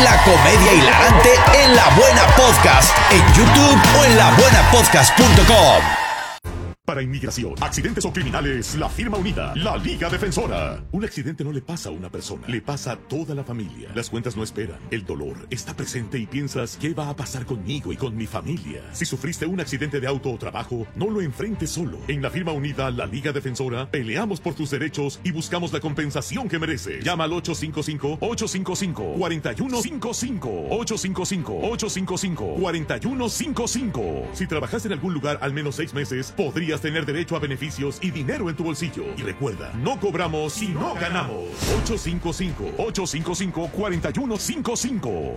La comedia hilarante en La Buena Podcast, en YouTube o en labuenapodcast.com. Para inmigración, accidentes o criminales, la firma unida, la Liga Defensora. Un accidente no le pasa a una persona, le pasa a toda la familia. Las cuentas no esperan, el dolor está presente y piensas, ¿qué va a pasar conmigo y con mi familia? Si sufriste un accidente de auto o trabajo, no lo enfrentes solo. En la firma unida, la Liga Defensora, peleamos por tus derechos y buscamos la compensación que mereces. Llama al 855-855-4155. 855-855-4155. Si trabajaste en algún lugar al menos 6 meses, podrías tener derecho a beneficios y dinero en tu bolsillo. Y recuerda, no cobramos si no ganamos. 855-855-4155.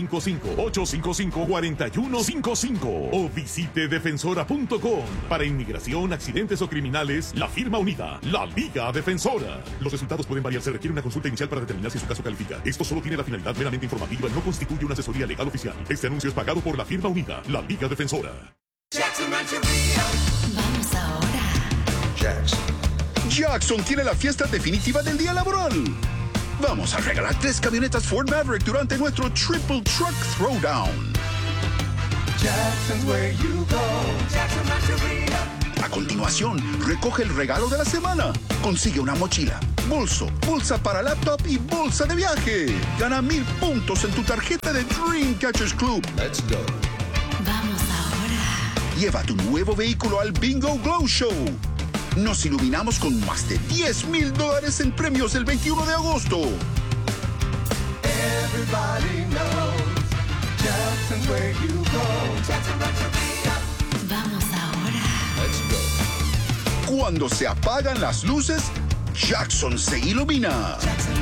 855-855-4155. O visite defensora.com. Para inmigración, accidentes o criminales, la firma unida, la Liga Defensora. Los resultados pueden variar. Se requiere una consulta inicial para determinar si su caso califica. Esto solo tiene la finalidad meramente informativa y no constituye una asesoría legal oficial. Este anuncio es pagado por la firma unida, la Liga Defensora. Vamos ahora. Jackson tiene la fiesta definitiva del día laboral. Vamos a regalar 3 camionetas Ford Maverick durante nuestro Triple Truck Throwdown. Jackson's where you go. Jackson Rancheria. A continuación, recoge el regalo de la semana. Consigue una mochila, bolso, bolsa para laptop y bolsa de viaje. Gana 1000 puntos en tu tarjeta de Dreamcatchers Club. Let's go. Vamos ahora. Lleva tu nuevo vehículo al Bingo Glow Show. Nos iluminamos con más de $10,000 en premios el 21 de agosto. Everybody knows Jackson's where you go. Jackson Rancheria. Vamos ahora. Let's go. Cuando se apagan las luces, Jackson se ilumina. Jackson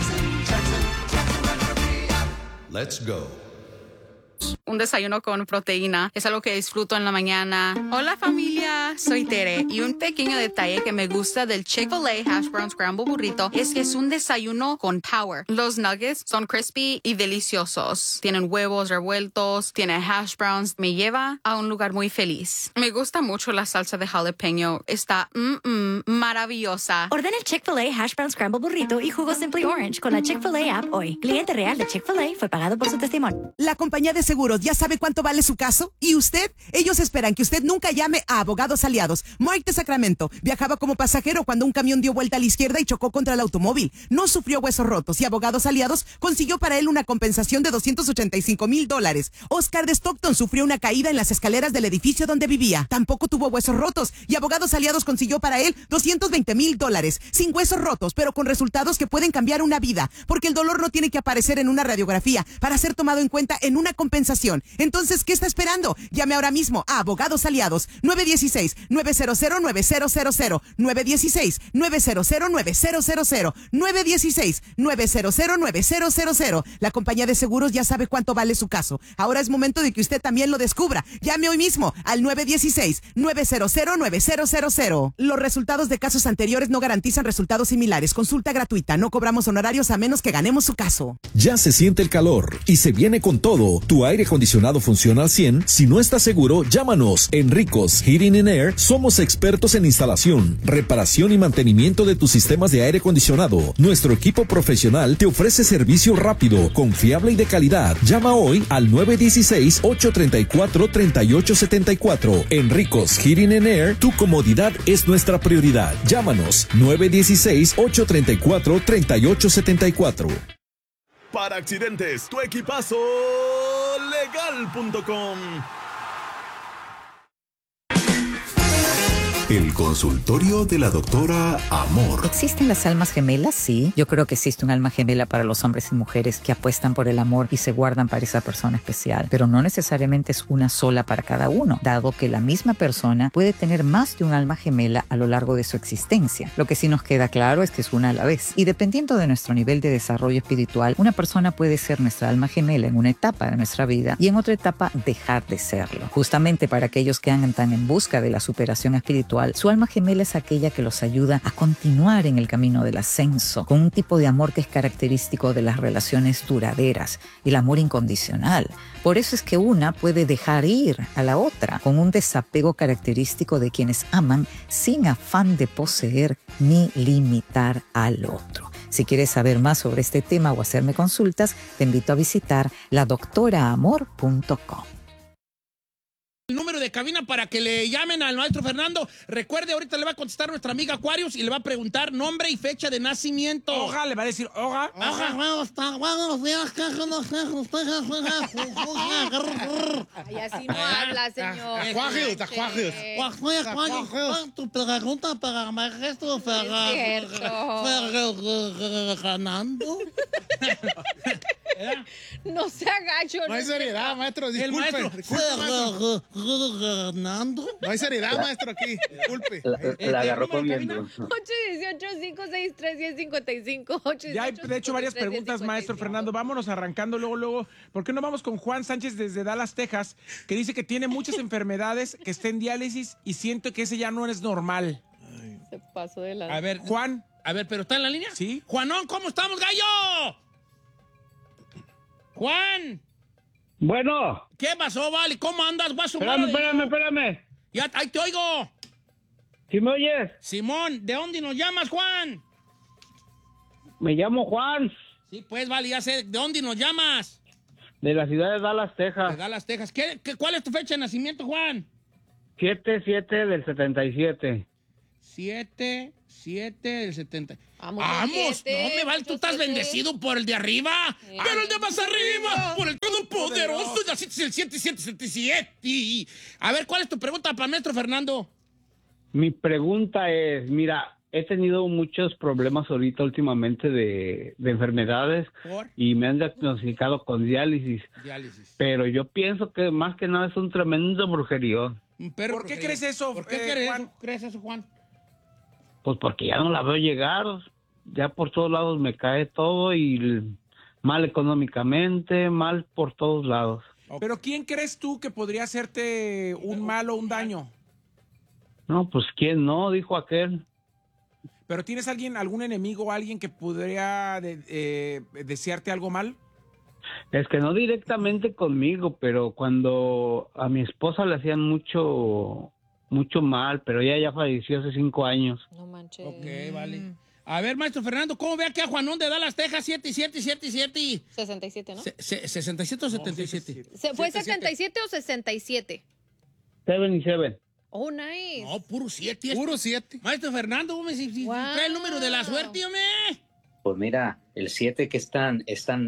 Rancheria. Let's go. Un desayuno con proteína es algo que disfruto en la mañana. Hola familia, soy Tere y un pequeño detalle que me gusta del Chick-fil-A Hash Brown Scramble Burrito es que es un desayuno con power. Los nuggets son crispy y deliciosos. Tienen huevos revueltos, tiene hash browns. Me lleva a un lugar muy feliz. Me gusta mucho la salsa de jalapeño. Está maravillosa. Ordena el Chick-fil-A Hash Brown Scramble Burrito y jugo Simply Orange con la Chick-fil-A app hoy. Cliente real de Chick-fil-A fue pagado por su testimonio. La compañía de seguros ya sabe cuánto vale su caso. ¿Y usted? Ellos esperan que usted nunca llame a Abogados Aliados. Mike de Sacramento viajaba como pasajero cuando un camión dio vuelta a la izquierda y chocó contra el automóvil. No sufrió huesos rotos y Abogados Aliados consiguió para él una compensación de $285,000. Oscar de Stockton sufrió una caída en las escaleras del edificio donde vivía. Tampoco tuvo huesos rotos y Abogados Aliados consiguió para él $220,000. Sin huesos rotos, pero con resultados que pueden cambiar una vida, porque el dolor no tiene que aparecer en una radiografía para ser tomado en cuenta en una compensación. Entonces, ¿qué está esperando? Llame ahora mismo a Abogados Aliados. 916-900-9000. 916-900-9000. 916-900-9000. La compañía de seguros ya sabe cuánto vale su caso. Ahora es momento de que usted también lo descubra. Llame hoy mismo al 916-900-9000. Los resultados de casos anteriores no garantizan resultados similares. Consulta gratuita. No cobramos honorarios a menos que ganemos su caso. Ya se siente el calor y se viene con todo. Tu aire acondicionado funciona al 100. Si no estás seguro, llámanos. En Ricos Heating and Air somos expertos en instalación, reparación y mantenimiento de tus sistemas de aire acondicionado. Nuestro equipo profesional te ofrece servicio rápido, confiable y de calidad. Llama hoy al 916-834-3874. En Ricos Heating and Air, tu comodidad es nuestra prioridad. Llámanos 916-834-3874. Para accidentes, tu equipazo legal.com. El consultorio de la doctora Amor. ¿Existen las almas gemelas? Sí. Yo creo que existe un alma gemela para los hombres y mujeres que apuestan por el amor y se guardan para esa persona especial. Pero no necesariamente es una sola para cada uno, dado que la misma persona puede tener más de un alma gemela a lo largo de su existencia. Lo que sí nos queda claro es que es una a la vez. Y dependiendo de nuestro nivel de desarrollo espiritual, una persona puede ser nuestra alma gemela en una etapa de nuestra vida y en otra etapa dejar de serlo. Justamente para aquellos que andan en busca de la superación espiritual, su alma gemela es aquella que los ayuda a continuar en el camino del ascenso, con un tipo de amor que es característico de las relaciones duraderas, el amor incondicional. Por eso es que una puede dejar ir a la otra, con un desapego característico de quienes aman sin afán de poseer ni limitar al otro. Si quieres saber más sobre este tema o hacerme consultas, te invito a visitar ladoctoraamor.com. El número de cabina para que le llamen al maestro Fernando. Recuerde, ahorita le va a contestar nuestra amiga Aquarius y le va a preguntar nombre y fecha de nacimiento. Oja, le va a decir Oja. Buenos días, Ay, así no habla, señor. Tu pregunta para maestro Fernando. No se agacho. No hay seriedad, maestro, disculpe. El maestro Fernando. No hay seriedad, maestro, aquí. Disculpe. La agarró comiendo. 818-563-1055. Ya hay, de hecho, varias preguntas, maestro Fernando. Vámonos arrancando luego. ¿Por qué no vamos con Juan Sánchez desde Dallas, Texas, que dice que tiene muchas enfermedades, que está en diálisis y siento que ese ya no es normal? Se pasó de la... A ver, Juan. A ver, ¿pero está en la línea? Sí. Juanón, ¿cómo estamos, gallo? Juan. Bueno. ¿Qué pasó, Vale? ¿Cómo andas? ¿Vas a Espérame. Ya, ahí te oigo. ¿Sí me oyes? Simón, ¿de dónde nos llamas, Juan? Me llamo Juan. Sí, pues, Vale, ya sé. ¿De dónde nos llamas? De la ciudad de Dallas, Texas. De Dallas, Texas. ¿Cuál es tu fecha de nacimiento, Juan? 7/7 del 77. 7 del 70. Vamos, no me vale, tú estás bendecido por el de arriba, pero el de más arriba, por el todopoderoso, y así es el 777. A ver, ¿cuál es tu pregunta para el maestro Fernando? Mi pregunta es, mira, he tenido muchos problemas ahorita últimamente de enfermedades. ¿Por? Y me han diagnosticado con diálisis. Pero yo pienso que más que nada es un tremendo brujerío. ¿Por qué crees eso? ¿Por qué crees eso, Juan? Pues porque ya no la veo llegar, ya por todos lados me cae todo y mal económicamente, mal por todos lados. ¿Pero quién crees tú que podría hacerte un mal o un daño? No, pues quién no, dijo aquel. ¿Pero tienes algún enemigo o alguien que podría desearte algo mal? Es que no directamente conmigo, pero cuando a mi esposa le hacían mucho mal, pero ella ya falleció hace 5 años. No manches. Ok, vale. A ver, maestro Fernando, ¿cómo ve aquí a Juanón de Dallas, Texas? 7777. 67, ¿no? 67 o 77. ¿Fue 77 o 67? 77. Oh, nice. No, puro 7. Puro 7. Maestro Fernando, trae el número de la suerte, hombre. Pues mira, el 7 que es tan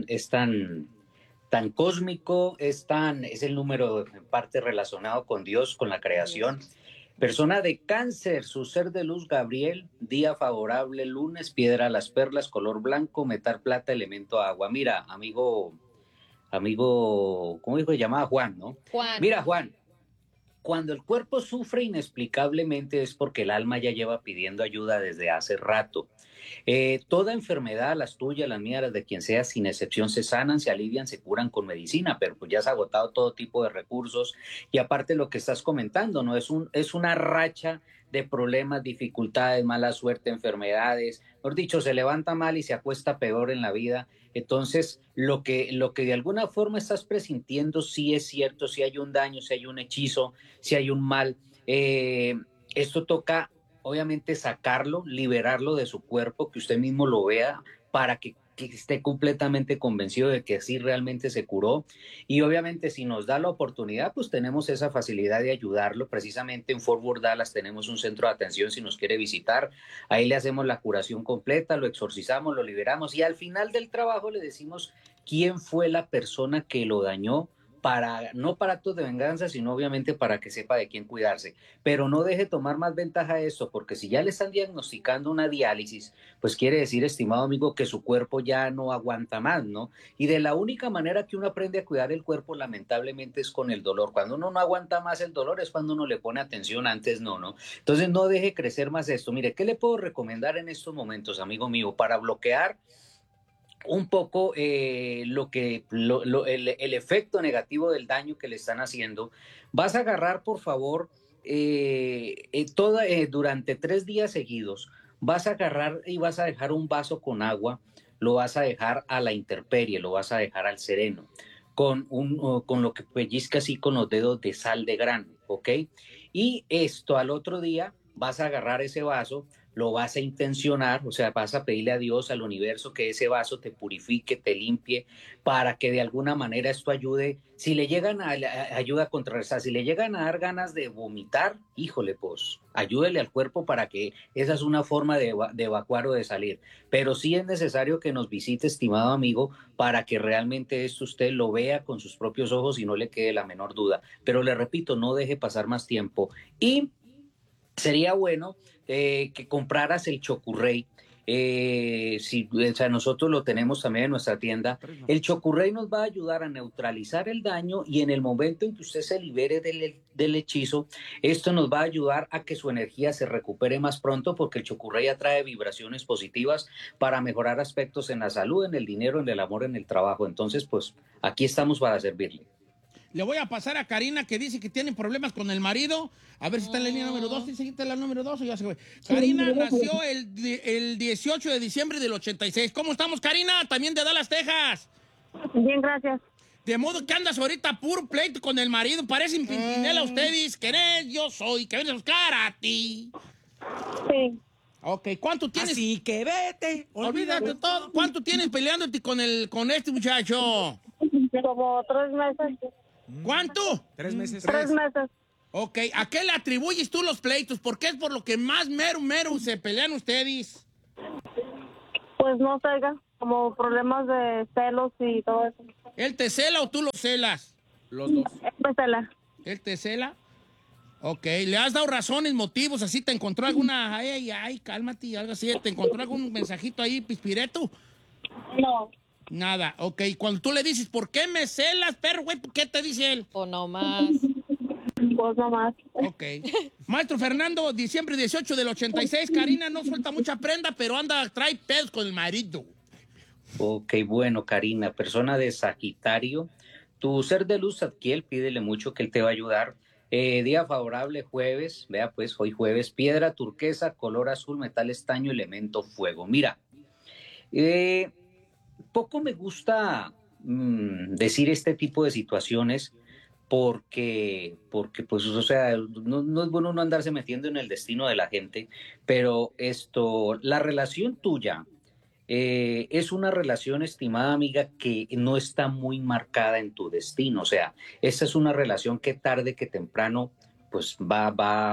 cósmico, es el número en parte relacionado con Dios, con la creación. Persona de Cáncer, su ser de luz Gabriel, día favorable lunes, piedra las perlas, color blanco, metal plata, elemento agua. Mira, amigo, ¿cómo dijo? Se llamaba Juan, ¿no? Juan. Mira, Juan, cuando el cuerpo sufre inexplicablemente es porque el alma ya lleva pidiendo ayuda desde hace rato. Toda enfermedad, las tuyas, las mías, las de quien sea, sin excepción, se sanan, se alivian, se curan con medicina, pero pues ya has agotado todo tipo de recursos y aparte lo que estás comentando, ¿no? Es una racha de problemas, dificultades, mala suerte, enfermedades, mejor dicho, se levanta mal y se acuesta peor en la vida. Entonces, lo que de alguna forma estás presintiendo sí es cierto, si hay un daño, si hay un hechizo, si hay un mal. Esto toca obviamente sacarlo, liberarlo de su cuerpo, que usted mismo lo vea para que esté completamente convencido de que sí realmente se curó. Y obviamente si nos da la oportunidad, pues tenemos esa facilidad de ayudarlo. Precisamente en Fort Worth, Dallas, tenemos un centro de atención si nos quiere visitar. Ahí le hacemos la curación completa, lo exorcizamos, lo liberamos y al final del trabajo le decimos quién fue la persona que lo dañó, no para actos de venganza, sino obviamente para que sepa de quién cuidarse. Pero no deje tomar más ventaja de esto, porque si ya le están diagnosticando una diálisis, pues quiere decir, estimado amigo, que su cuerpo ya no aguanta más, ¿no? Y de la única manera que uno aprende a cuidar el cuerpo, lamentablemente, es con el dolor. Cuando uno no aguanta más el dolor es cuando uno le pone atención, antes no, ¿no? Entonces no deje crecer más esto. Mire, ¿qué le puedo recomendar en estos momentos, amigo mío, para bloquear un poco el efecto negativo del daño que le están haciendo? Vas a agarrar, por favor, durante 3 días seguidos, vas a agarrar y vas a dejar un vaso con agua, lo vas a dejar a la intemperie, lo vas a dejar al sereno, con lo que pellizca así con los dedos de sal de grano, ¿ok? Y esto al otro día vas a agarrar ese vaso, lo vas a intencionar, o sea, vas a pedirle a Dios, al universo, que ese vaso te purifique, te limpie, para que de alguna manera esto ayude. Si le llegan ayuda a contrarrestar, si le llegan a dar ganas de vomitar, híjole, pues ayúdele al cuerpo para que esa es una forma de evacuar o de salir. Pero sí es necesario que nos visite, estimado amigo, para que realmente esto usted lo vea con sus propios ojos y no le quede la menor duda. Pero le repito, no deje pasar más tiempo. Y sería bueno que compraras el Chocurrey. O sea, nosotros lo tenemos también en nuestra tienda. El Chocurrey nos va a ayudar a neutralizar el daño, y en el momento en que usted se libere del hechizo, esto nos va a ayudar a que su energía se recupere más pronto, porque el Chocurrey atrae vibraciones positivas para mejorar aspectos en la salud, en el dinero, en el amor, en el trabajo. Entonces, pues aquí estamos para servirle. Le voy a pasar a Karina, que dice que tiene problemas con el marido. A ver si está en la línea número 2. ¿Dice que está en la número 2 o ya se fue? Karina nació el 18 de diciembre del 86. ¿Cómo estamos, Karina? También de Dallas, Texas. Bien, gracias. De modo que andas ahorita puro pleito con el marido. Parecen Pimpinela ustedes. Querés, yo soy, que vienes a buscar a ti. Sí. Ok, ¿cuánto tienes? Así que vete. Olvídate de todo. ¿Cuánto tienes peleándote con este muchacho? Como 3 meses. ¿Cuánto? 3 meses. 3 meses. Ok, ¿a qué le atribuyes tú los pleitos? Porque es por lo que más mero se pelean ustedes. Pues no sé, como problemas de celos y todo eso. ¿Él te cela o tú lo celas? Los dos. Él me cela. ¿Él te cela? Ok, ¿le has dado razones, motivos? ¿Así te encontró alguna? Ay, cálmate, algo así. ¿Te encontró algún mensajito ahí, pispireto? No. Nada, ok. Cuando tú le dices, ¿por qué me celas, perro, güey? ¿Qué te dice él? O no más. Pues no más. Ok. Maestro Fernando, diciembre 18 del 86. Karina no suelta mucha prenda, pero trae pedos con el marido. Ok, bueno, Karina, persona de Sagitario, tu ser de luz, Zadkiel, pídele mucho que él te va a ayudar. Día favorable, jueves, vea pues, hoy jueves, piedra turquesa, color azul, metal estaño, elemento fuego. Mira, poco me gusta decir este tipo de situaciones porque pues, o sea, no es bueno no andarse metiendo en el destino de la gente, pero la relación tuya es una relación, estimada amiga, que no está muy marcada en tu destino. O sea, esta es una relación que tarde que temprano pues va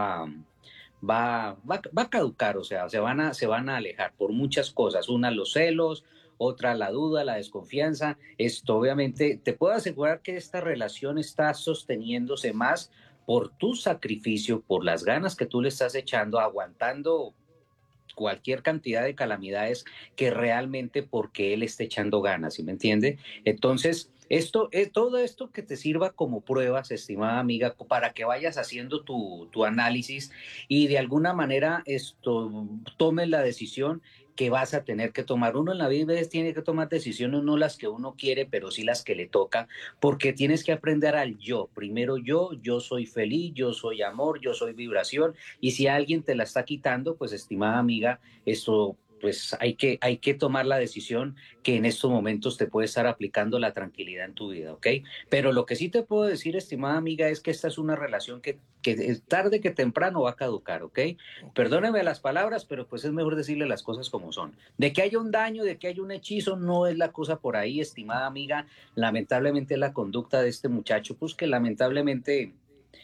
a caducar. O sea, se van a alejar por muchas cosas. Una, los celos; otra, la duda, la desconfianza. Esto, obviamente, te puedo asegurar que esta relación está sosteniéndose más por tu sacrificio, por las ganas que tú le estás echando, aguantando cualquier cantidad de calamidades, que realmente porque él esté echando ganas, ¿sí me entiende? Entonces, todo esto que te sirva como pruebas, estimada amiga, para que vayas haciendo tu análisis y de alguna manera tomes la decisión que vas a tener que tomar. Uno en la vida tiene que tomar decisiones, no las que uno quiere, pero sí las que le toca, porque tienes que aprender al yo. Primero yo soy feliz, yo soy amor, yo soy vibración, y si alguien te la está quitando, pues, estimada amiga, pues hay que tomar la decisión que en estos momentos te puede estar aplicando la tranquilidad en tu vida, ¿ok? Pero lo que sí te puedo decir, estimada amiga, es que esta es una relación que tarde que temprano va a caducar, ¿ok? Perdóneme las palabras, pero pues es mejor decirle las cosas como son. De que haya un daño, de que haya un hechizo, no es la cosa por ahí, estimada amiga. Lamentablemente la conducta de este muchacho, pues que lamentablemente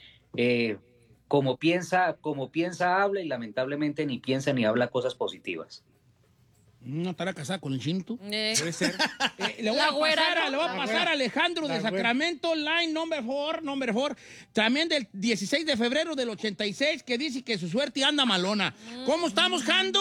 como piensa habla, y lamentablemente ni piensa ni habla cosas positivas. ¿No estará casada con el Chinto? Puede ser. Le voy a pasar a Alejandro de Sacramento, line number 4, también del 16 de febrero del 86, que dice que su suerte anda malona. ¿Cómo estamos, Jando?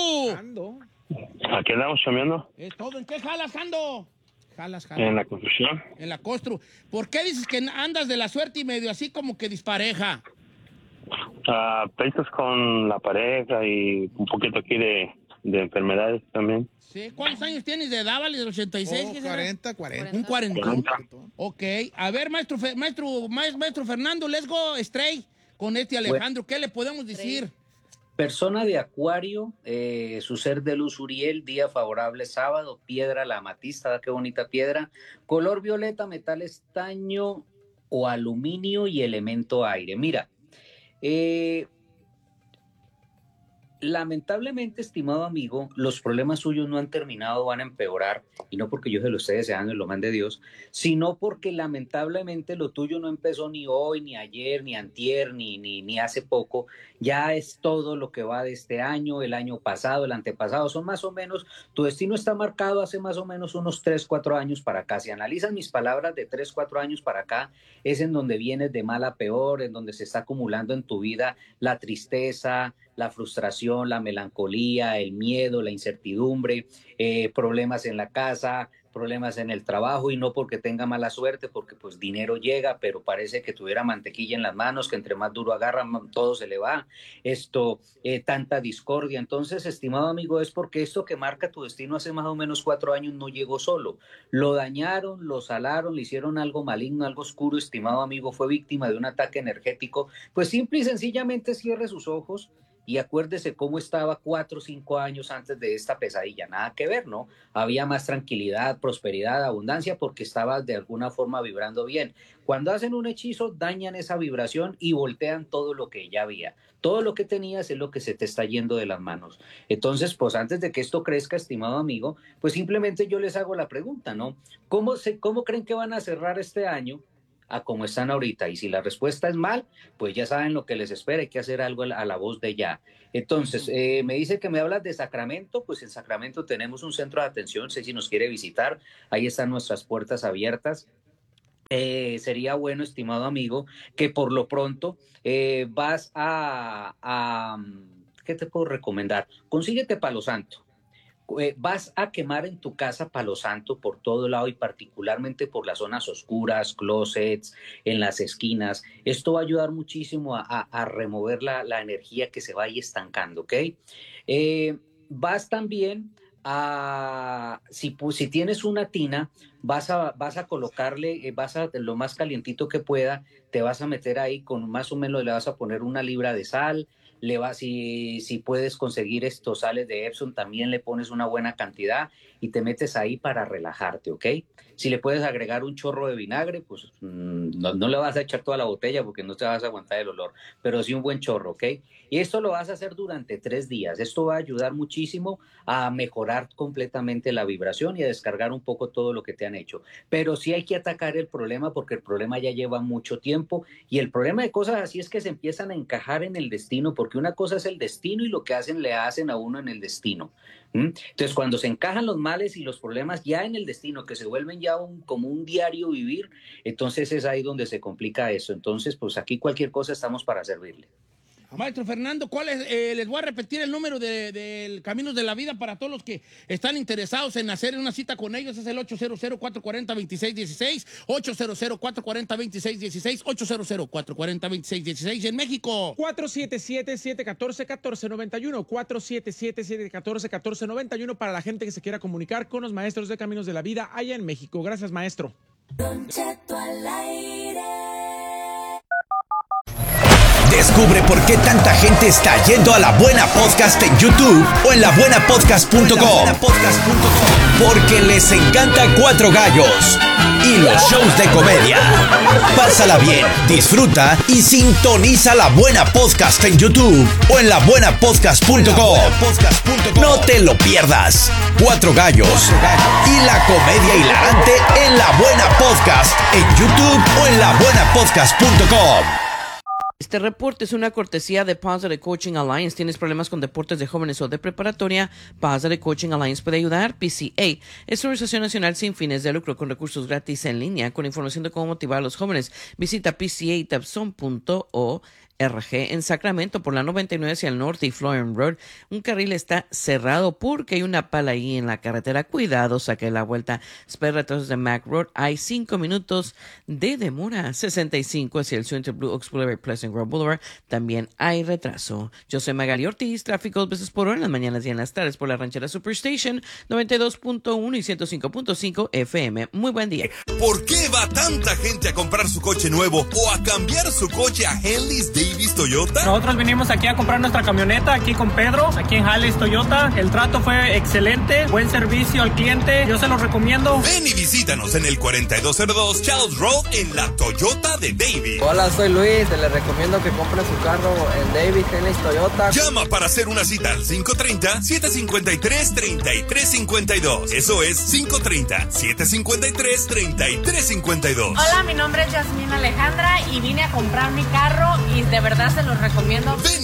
Aquí andamos chameando. ¿Todo en qué jalas, Jando? Jalas. En la construcción. En la constru. ¿Por qué dices que andas de la suerte y medio así como que dispareja? Pleitos con la pareja y un poquito aquí de enfermedades también. Sí. ¿Cuántos años tienes de edad, vale? ¿Del 86? 40. ¿Un 40? Ok. A ver, maestro Fernando, let's go straight con Alejandro. ¿Qué le podemos decir? Persona de Acuario, su ser de luz Uriel, día favorable sábado, piedra la amatista, qué bonita piedra, color violeta, metal estaño o aluminio y elemento aire. Mira, Lamentablemente, estimado amigo, los problemas suyos no han terminado, van a empeorar, y no porque yo se lo esté deseando y lo mande Dios, sino porque lamentablemente lo tuyo no empezó ni hoy, ni ayer, ni antier, ni hace poco. Ya es todo lo que va de este año, el año pasado, el antepasado, son más o menos, tu destino está marcado hace más o menos unos 3, 4 años para acá. Si analizas mis palabras de 3, 4 años para acá, es en donde vienes de mal a peor, en donde se está acumulando en tu vida la tristeza, la frustración, la melancolía, el miedo, la incertidumbre, problemas en la casa, problemas en el trabajo, y no porque tenga mala suerte, porque pues dinero llega, pero parece que tuviera mantequilla en las manos, que entre más duro agarra, todo se le va. Tanta discordia. Entonces, estimado amigo, es porque esto que marca tu destino hace más o menos 4 años no llegó solo. Lo dañaron, lo salaron, le hicieron algo maligno, algo oscuro, estimado amigo, fue víctima de un ataque energético. Pues simple y sencillamente cierre sus ojos y acuérdese cómo estaba 4 o 5 años antes de esta pesadilla. Nada que ver, ¿no? Había más tranquilidad, prosperidad, abundancia, porque estaba de alguna forma vibrando bien. Cuando hacen un hechizo, dañan esa vibración y voltean todo lo que ya había. Todo lo que tenías es lo que se te está yendo de las manos. Entonces, pues antes de que esto crezca, estimado amigo, pues simplemente yo les hago la pregunta, ¿no? ¿Cómo creen que van a cerrar este año a como están ahorita? Y si la respuesta es mal, pues ya saben lo que les espera, hay que hacer algo a la voz de ya. Entonces, me dice que me hablas de Sacramento. Pues en Sacramento tenemos un centro de atención, sé si nos quiere visitar, ahí están nuestras puertas abiertas. Sería bueno, estimado amigo, que por lo pronto vas a ¿qué te puedo recomendar? Consíguete Palo Santo. Vas a quemar en tu casa Palo Santo por todo lado y particularmente por las zonas oscuras, closets, en las esquinas. Esto va a ayudar muchísimo a remover la energía que se va ahí estancando, ¿ok? Vas también a, si tienes una tina, vas a colocarle, lo más calientito que pueda, te vas a meter ahí con más o menos, le vas a poner 1 libra de sal. Si puedes conseguir estos sales de Epsom, también le pones una buena cantidad y te metes ahí para relajarte, ¿ok? Si le puedes agregar un chorro de vinagre, pues no le vas a echar toda la botella porque no te vas a aguantar el olor, pero sí un buen chorro, ¿ok? Y esto lo vas a hacer durante 3 días. Esto va a ayudar muchísimo a mejorar completamente la vibración y a descargar un poco todo lo que te han hecho. Pero sí hay que atacar el problema porque el problema ya lleva mucho tiempo y el problema de cosas así es que se empiezan a encajar en el destino, porque una cosa es el destino y lo que le hacen a uno en el destino. Entonces, cuando se encajan los males y los problemas ya en el destino, que se vuelven ya como un diario vivir, entonces es ahí donde se complica eso. Entonces, pues aquí cualquier cosa estamos para servirle. Maestro Fernando, ¿cuál es? Les voy a repetir el número del Caminos de la Vida para todos los que están interesados en hacer una cita con ellos. Es el 800-440-2616, 800-440-2616, 800-440-2616. En México, 477-714-1491, 477-714-1491 para la gente que se quiera comunicar con los maestros de Caminos de la Vida allá en México. Gracias, maestro. Don Cheto al aire. Descubre por qué tanta gente está yendo a La Buena Podcast en YouTube o en labuenapodcast.com. Porque les encanta Cuatro Gallos y los shows de comedia. Pásala bien, disfruta y sintoniza La Buena Podcast en YouTube o en labuenapodcast.com. No te lo pierdas. Cuatro Gallos y la comedia hilarante en La Buena Podcast en YouTube o en labuenapodcast.com. Este reporte es una cortesía de Positive Coaching Alliance. ¿Tienes problemas con deportes de jóvenes o de preparatoria? Positive Coaching Alliance puede ayudar. PCA es una organización nacional sin fines de lucro con recursos gratis en línea con información de cómo motivar a los jóvenes. Visita pcatabson.org. En Sacramento por la 99 hacia el norte y Florian Road. Un carril está cerrado porque hay una pala ahí en la carretera. Cuidado, saque la vuelta. Espera retrasos de Mac Road. Hay 5 minutos de demora. 65 hacia el sur entre Blue Oaks Boulevard y Pleasant Grove Boulevard. También hay retraso. Yo soy Magali Ortiz. Tráfico 2 veces por hora en las mañanas y en las tardes por la ranchera Superstation 92.1 y 105.5 FM. Muy buen día. ¿Por qué va tanta gente a comprar su coche nuevo o a cambiar su coche a Henley's Dealer Davis Toyota? Nosotros vinimos aquí a comprar nuestra camioneta, aquí con Pedro, aquí en Jales Toyota. El trato fue excelente, buen servicio al cliente, yo se los recomiendo. Ven y visítanos en el 4202 Charles Road en la Toyota de Davis. Hola, soy Luis, le recomiendo que compre su carro en Davis Toyota. Llama para hacer una cita al 530-753-3352. Eso es 530-753-3352. Hola, mi nombre es Yasmín Alejandra y vine a comprar mi carro y de verdad se los recomiendo. Ven